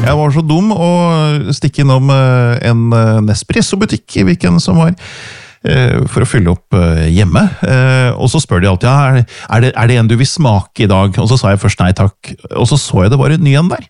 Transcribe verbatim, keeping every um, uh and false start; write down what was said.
Jeg var så dum å stikke innom en Nespresso-butikk i Viken som var for å fylle opp hjemme. Og så spør de alltid, ja, er det, er det en du vil smake i dag? Og så sa jeg først nei takk. Og så så jeg det var en ny en der.